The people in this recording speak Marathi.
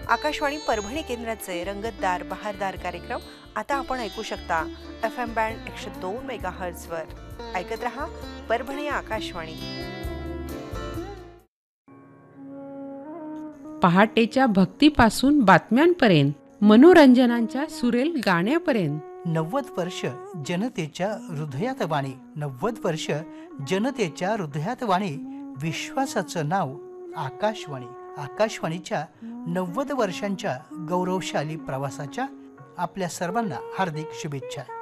आकाशवाणी परभणी केंद्राचे रंगतदार बहारदार कार्यक्रम आता आपण ऐकू शकता FM बँड 102 मेगाहर्ट्झ वर। ऐकत रहा परभणी आकाशवाणी। पहाटेच्या भक्तीपासून बातम्यांपर्यंत, मनोरंजनाच्या सुरेल गाण्यापर्यंत 90 वर्ष जनतेच्या हृदयात वाणी, 90 वर्ष जनतेच्या हृदयात वाणी, विश्वासाचं नाव आकाशवाणी। आकाशवाणीच्या 90 वर्षांच्या गौरवशाली प्रवासाच्या आपल्या सर्वांना हार्दिक शुभेच्छा।